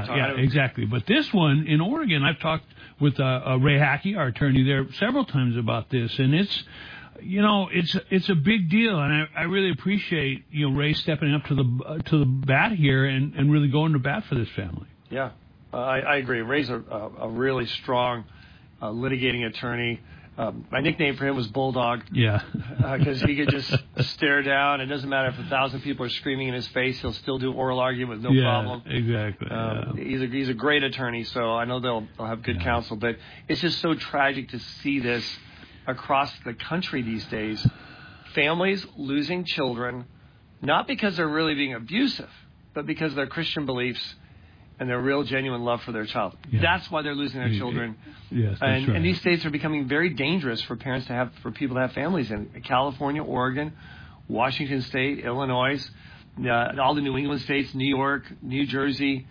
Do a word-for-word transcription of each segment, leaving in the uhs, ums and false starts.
talking yeah, about. exactly. But this one in Oregon, I've talked with uh, uh, Ray Hackey, our attorney there, several times about this, and it's, you know, it's it's a big deal, and I, I really appreciate, you know, Ray stepping up to the uh, to the bat here and, and really going to bat for this family. Yeah, uh, I, I agree. Ray's a, a, a really strong uh, litigating attorney. Um, my nickname for him was Bulldog. Yeah. Because uh, he could just stare down. It doesn't matter if a thousand people are screaming in his face. He'll still do oral argument with no yeah, problem. Exactly. Um, yeah. He's a he's a great attorney, so I know they'll they'll have good yeah. counsel. But it's just so tragic to see this across the country these days. Families losing children, not because they're really being abusive, but because of their Christian beliefs and their real, genuine love for their child. Yeah. That's why they're losing their children. Yes, that's and, right. and these states are becoming very dangerous for parents to have, for people to have families in. California, Oregon, Washington State, Illinois, uh, all the New England states, New York, New Jersey.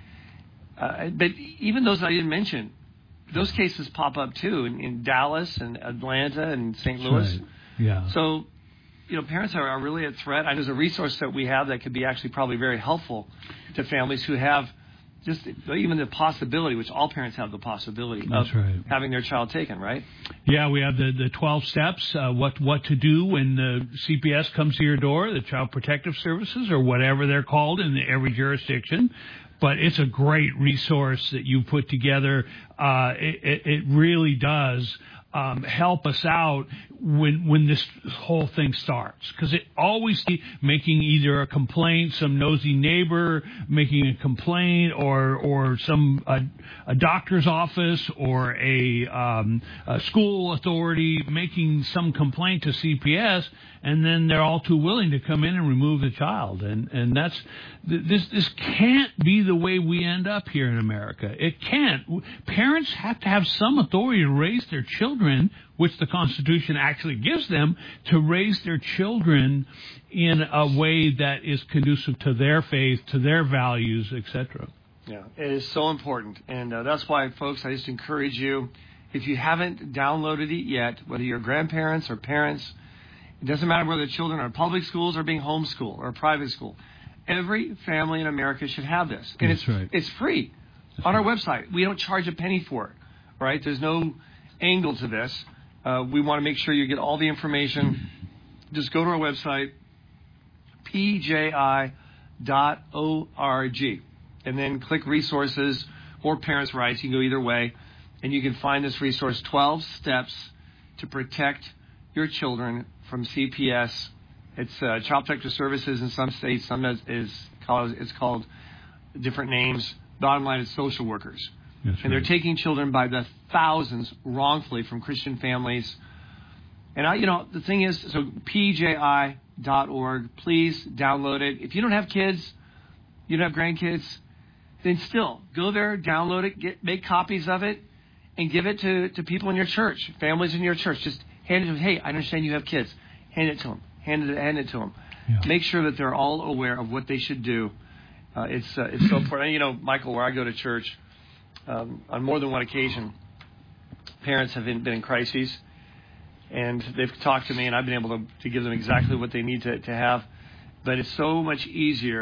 Uh, but even those I didn't mention, those cases pop up too in, in Dallas and Atlanta and Saint Louis. Right. Yeah. So, you know, parents are, are really a threat. And there's a resource that we have that could be actually probably very helpful to families who have just even the possibility, which all parents have the possibility That's of right. having their child taken, right? Yeah, we have the, the twelve steps, uh, what what to do when the C P S comes to your door, the Child Protective Services, or whatever they're called in every jurisdiction. But it's a great resource that you put together. Uh, it, it really does um, help us out when when this whole thing starts, because it always making either a complaint, some nosy neighbor making a complaint, or or some a, a doctor's office or a, um, a school authority making some complaint to C P S, and then they're all too willing to come in and remove the child, and and that's this this can't be the way we end up here in America. It can't. Parents have to have some authority to raise their children, which the Constitution actually gives them, to raise their children in a way that is conducive to their faith, to their values, et cetera. Yeah, it is so important. And uh, that's why, folks, I just encourage you, if you haven't downloaded it yet, whether you're grandparents or parents, it doesn't matter whether the children are in public schools or being homeschooled or private school. Every family in America should have this. And that's it's, right. It's free. That's on our right. website. We don't charge a penny for it, right? There's no angle to this. Uh, we want to make sure you get all the information. Just go to our website, p j i dot org, and then click resources or parents' rights. You can go either way, and you can find this resource, twelve steps to protect your children from C P S. It's uh, Child Protective Services in some states. Some is, is called, it's called different names. Bottom line is social workers. That's and right. They're taking children by the thousands wrongfully from Christian families. And, I, you know, the thing is, so p j i dot org, please download it. If you don't have kids, you don't have grandkids, then still go there, download it, get, make copies of it, and give it to, to people in your church, families in your church. Just hand it to them. Hey, I understand you have kids. Hand it to them. Hand it, hand it to them. Yeah. Make sure that they're all aware of what they should do. Uh, it's uh, it's so important. And, you know, Michael, where I go to church, um, on more than one occasion, parents have been, been in crises, and they've talked to me, and I've been able to, to give them exactly what they need to, to have. But it's so much easier